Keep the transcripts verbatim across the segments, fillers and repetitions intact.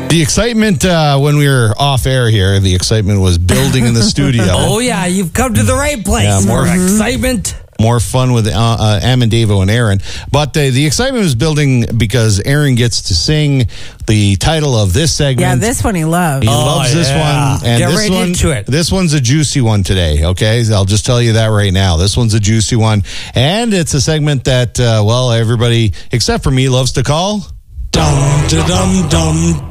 The excitement uh, when we were off air here, the excitement was building in the studio. Oh, yeah, you've come to the right place. Yeah, more for excitement. More fun with uh, uh, Amandavo and Aaron. But uh, the excitement was building because Aaron gets to sing the title of this segment. Yeah, this one he loves. He Oh, loves this yeah. one. And Get this right one, into it. This one's a juicy one today, okay? I'll just tell you that right now. This one's a juicy one. And it's a segment that, uh, well, everybody, except for me, loves to call... Dum, da-dum, dum.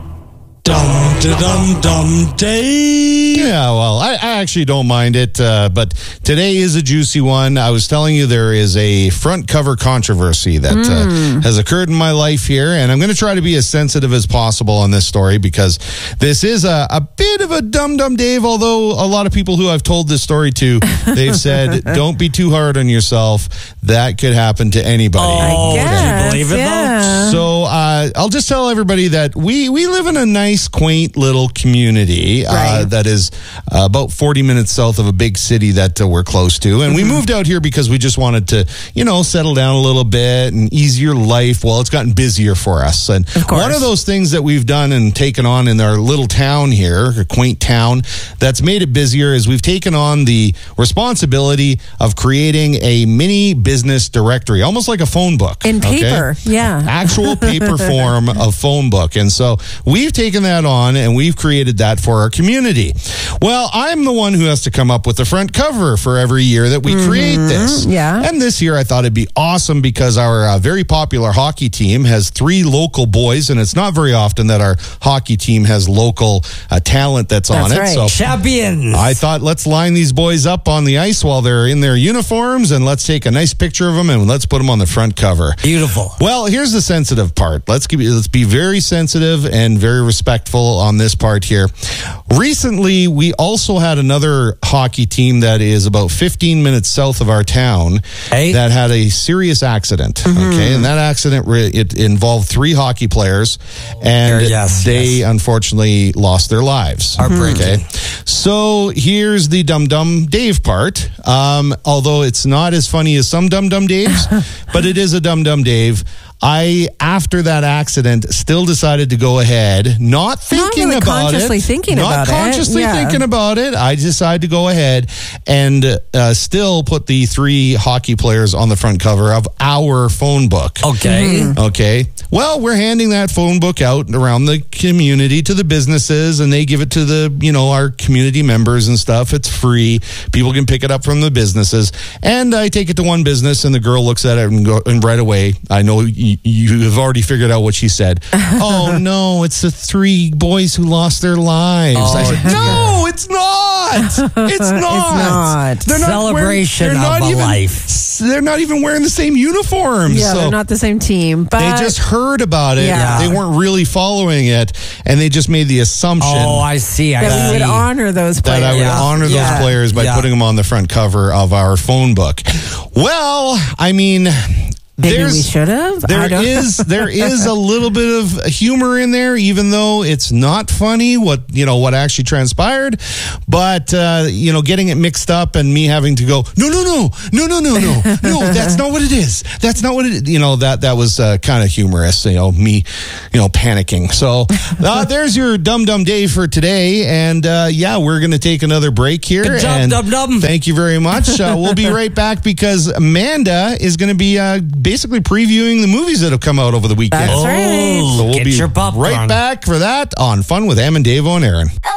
Dum, da-dum, dum, day. Yeah, well, I, I actually don't mind it, uh, but today is a juicy one. I was telling you there is a front cover controversy that mm. uh, has occurred in my life here, and I'm going to try to be as sensitive as possible on this story because this is a, a bit of a dum-dum Dave, although a lot of people who I've told this story to, they've said, don't be too hard on yourself. That could happen to anybody. Oh, guess, do you believe it, yeah. though? So uh, I'll just tell everybody that we, we live in a nice, quaint little community right. uh, that is uh, about forty minutes south of a big city that uh, we're close to. And mm-hmm. we moved out here because we just wanted to, you know, settle down a little bit and easier life. Well, it's gotten busier for us. And of one of those things that we've done and taken on in our little town here, a quaint town, that's made it busier is we've taken on the responsibility of creating a mini business directory, almost like a phone book. In paper, okay? yeah. Actual paper form of phone book. And so we've taken that on and we've created that for our community. Well, I'm the one who has to come up with the front cover for every year that we mm-hmm. create this. Yeah. And this year I thought it'd be awesome because our uh, very popular hockey team has three local boys, and it's not very often that our hockey team has local uh, talent that's, that's on it. Right. So champions. I thought let's line these boys up on the ice while they're in their uniforms and let's take a nice picture of them and let's put them on the front cover. Beautiful. Well, here's the sensitive part. Let's give, let's be very sensitive and very respectful on this part here. Recently, we also had another hockey team that is about fifteen minutes south of our town hey. that had a serious accident. Mm-hmm. Okay, and that accident it involved three hockey players, and yes, they yes. unfortunately lost their lives. Heartbreaking. Okay, so here's the Dum Dum Dave part. Um, although it's not as funny as some Dum Dum Daves, but it is a Dum Dum Dave. I, after that accident, still decided to go ahead, not thinking not really about consciously it. thinking not about consciously it. Yeah. thinking about it. I decided to go ahead and uh, still put the three hockey players on the front cover of our phone book. Okay. Mm-hmm. Okay. Well, we're handing that phone book out around the community to the businesses, and they give it to the, you know, our community members and stuff. It's free. People can pick it up from the businesses. And I take it to one business, and the girl looks at it and, go, and right away, I know you, you have already figured out what she said. Oh, no, it's the three boys who lost their lives. Oh, I said, no, it's not. It's not. It's not. They're not Celebration wearing, they're of not a even, life. They're not even wearing the same uniforms. Yeah, so they're not the same team. But they just heard about it. Yeah. They weren't really following it, and they just made the assumption Oh, I see. I that see. we would honor those players. that I would Yeah. honor those Yeah. players by Yeah. putting them on the front cover of our phone book. Well, I mean... Maybe There's, we should have. There is there is a little bit of humor in there, even though it's not funny what you know what actually transpired. But uh, you know, getting it mixed up and me having to go, no, no, no, no, no, no, no, no, that's not what it is. That's not what it is. You know, that that was uh, kind of humorous. You know, me, you know, panicking. So uh, there's your Dum Dum Dave for today, and uh, yeah, we're gonna take another break here. Good job, and Dum Dum. Thank you very much. Uh, we'll be right back because Amanda is going to be. Uh, basically previewing the movies that have come out over the weekend. That's right. Oh, So we'll get be your popcorn. right back for that on Fun with Amandavo and Aaron.